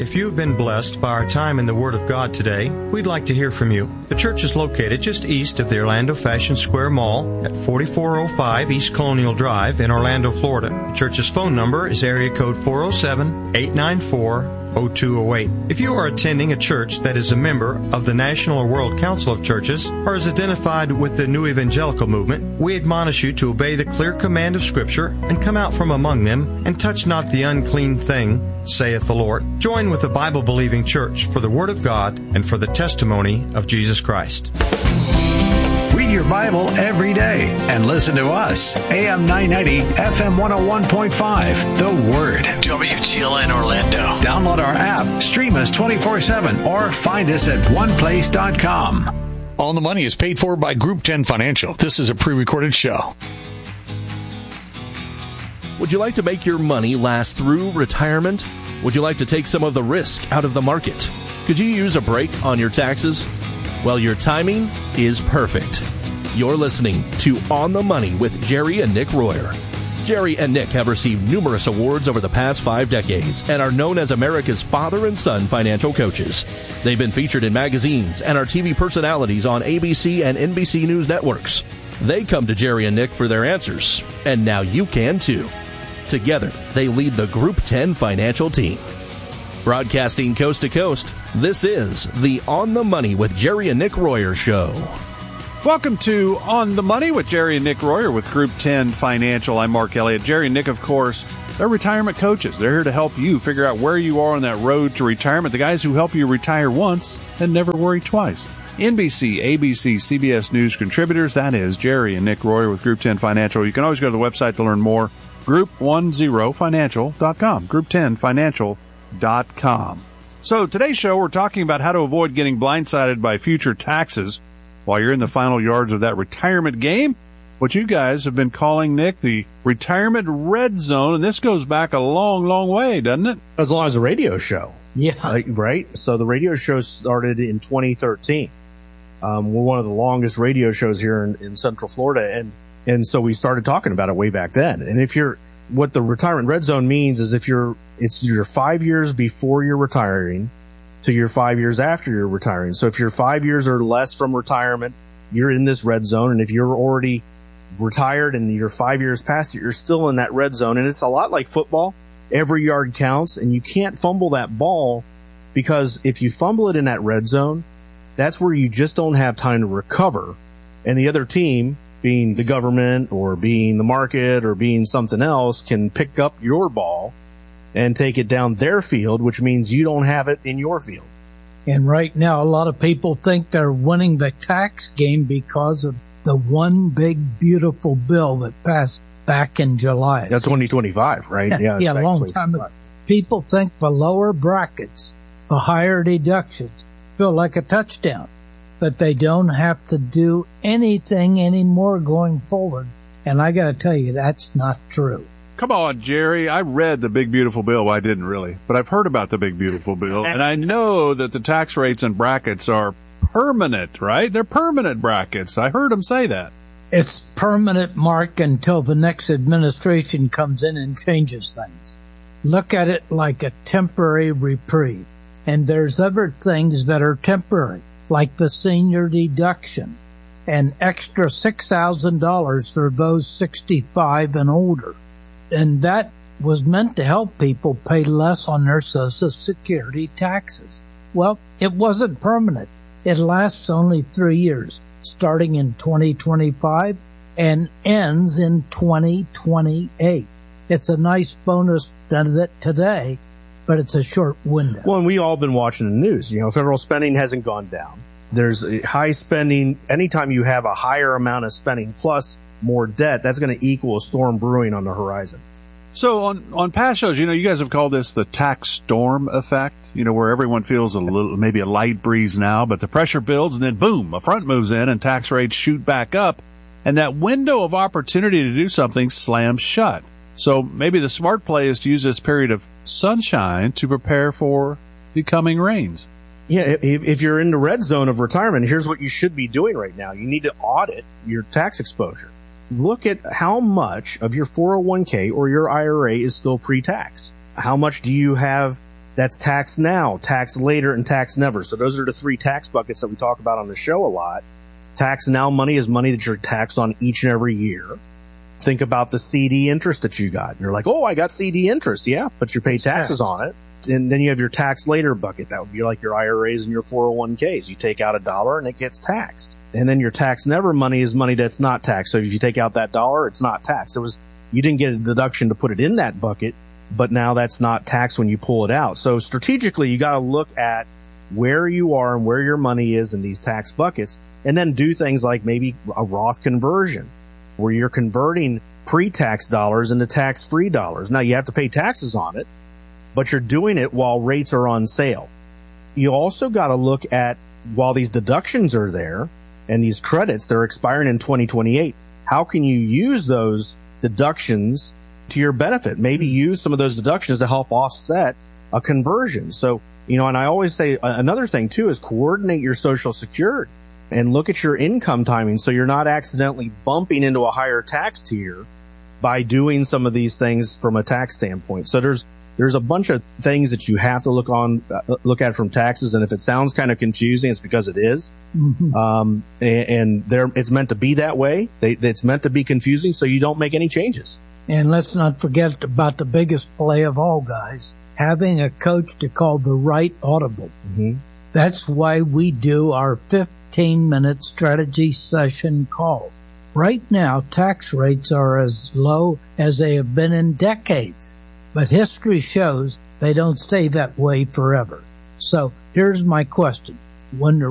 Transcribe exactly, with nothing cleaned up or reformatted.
If you've been blessed by our time in the Word of God today, we'd like to hear from you. The church is located just east of the Orlando Fashion Square Mall at forty-four oh five East Colonial Drive in Orlando, Florida. The church's phone number is area code four oh seven, eight nine four, oh two oh eight. If you are attending a church that is a member of the National or World Council of Churches or is identified with the New Evangelical Movement, we admonish you to obey the clear command of Scripture and come out from among them and touch not the unclean thing, saith the Lord. Join with the Bible-believing church for the Word of God and for the testimony of Jesus Christ. Read your Bible every day and listen to us. A M nine ninety, F M one oh one point five, The Word. W G L N Orlando. Download our app, stream us twenty-four seven, or find us at one place dot com. On the Money is paid for by Group ten Financial. This is a pre-recorded show. Would you like to make your money last through retirement? Would you like to take some of the risk out of the market? Could you use a break on your taxes? Well, your timing is perfect. You're listening to On the Money with Jerry and Nick Royer. Jerry and Nick have received numerous awards over the past five decades and are known as America's father and son financial coaches. They've been featured in magazines and are T V personalities on A B C and N B C News networks. They come to Jerry and Nick for their answers, and now you can too. Together, they lead the Group ten financial team. Broadcasting coast to coast, this is the On the Money with Jerry and Nick Royer show. Welcome to On the Money with Jerry and Nick Royer with Group ten Financial. I'm Mark Elliott. Jerry and Nick, of course, they're retirement coaches. They're here to help you figure out where you are on that road to retirement. The guys who help you retire once and never worry twice. N B C, A B C, C B S News contributors. That is Jerry and Nick Royer with Group ten Financial. You can always go to the website to learn more. group ten financial dot com. group ten financial dot com. So today's show, we're talking about how to avoid getting blindsided by future taxes while you're in the final yards of that retirement game. What you guys have been calling, Nick, the retirement red zone. And this goes back a long, long way, doesn't it? As long as the radio show. Yeah. Uh, right? So the radio show started in twenty thirteen. Um, we're one of the longest radio shows here in, in Central Florida. And, and so we started talking about it way back then. And if you're, what the retirement red zone means is if you're, it's your five years before you're retiring to your five years after you're retiring. So if you're five years or less from retirement, you're in this red zone. And if you're already retired and you're five years past it, you're still in that red zone. And it's a lot like football. Every yard counts, and you can't fumble that ball, because if you fumble it in that red zone, that's where you just don't have time to recover. And the other team, being the government or being the market or being something else, can pick up your ball and take it down their field, which means you don't have it in your field. And right now, a lot of people think they're winning the tax game because of the one big, beautiful bill that passed back in July. That's twenty twenty-five, right? Yeah, yeah, a long time ago. People think the lower brackets, the higher deductions, feel like a touchdown, but they don't have to do anything anymore going forward. And I got to tell you, that's not true. Come on, Jerry. I read the Big Beautiful Bill. Well, I didn't really, but I've heard about the Big Beautiful Bill. And I know that the tax rates and brackets are permanent, right? They're permanent brackets. I heard him say that. It's permanent, Mark, until the next administration comes in and changes things. Look at it like a temporary reprieve. And there's other things that are temporary, like the senior deduction, and extra six thousand dollars for those sixty-five and older. And that was meant to help people pay less on their Social Security taxes. Well, it wasn't permanent. It lasts only three years, starting in twenty twenty-five and ends in twenty twenty-eight. It's a nice bonus today, but it's a short window. Well, and we all been watching the news. You know, federal spending hasn't gone down. There's a high spending. Anytime you have a higher amount of spending plus more debt, that's going to equal a storm brewing on the horizon. So on, on past shows, you know, you guys have called this the tax storm effect, you know, where everyone feels a little, maybe a light breeze now, but the pressure builds and then boom, a front moves in and tax rates shoot back up. And that window of opportunity to do something slams shut. So maybe the smart play is to use this period of sunshine to prepare for the coming rains. Yeah, if, if you're in the red zone of retirement, here's what you should be doing right now. You need to audit your tax exposure. Look at how much of your four oh one k or your I R A is still pre-tax. How much do you have That's tax now, tax later, and tax never. So those are the three tax buckets that we talk about on the show a lot. Tax now money is money that you're taxed on each and every year. Think about the C D interest that you got. You're like, oh, I got C D interest. Yeah, but you pay taxes on it. And then you have your tax later bucket. That would be like your I R As and your four oh one k's. You take out a dollar and it gets taxed. And then your tax never money is money that's not taxed. So if you take out that dollar, it's not taxed. It was, you didn't get a deduction to put it in that bucket, but now that's not taxed when you pull it out. So strategically, you got to look at where you are and where your money is in these tax buckets, and then do things like maybe a Roth conversion, where you're converting pre-tax dollars into tax-free dollars. Now, you have to pay taxes on it, but you're doing it while rates are on sale. You also got to look at, while these deductions are there and these credits, they're expiring in twenty twenty-eight, how can you use those deductions to your benefit? Maybe use some of those deductions to help offset a conversion. So, you know, and I always say another thing too is coordinate your Social Security and look at your income timing so you're not accidentally bumping into a higher tax tier by doing some of these things from a tax standpoint. So there's there's a bunch of things that you have to look on uh, look at from taxes, and if it sounds kind of confusing, it's because it is. Mm-hmm. Um, and, and there, it's meant to be that way. They, it's meant to be confusing, so you don't make any changes. And let's not forget about the biggest play of all, guys, having a coach to call the right audible. Mm-hmm. That's why we do our fifteen-minute strategy session call. Right now, tax rates are as low as they have been in decades, but history shows they don't stay that way forever. So here's my question. When the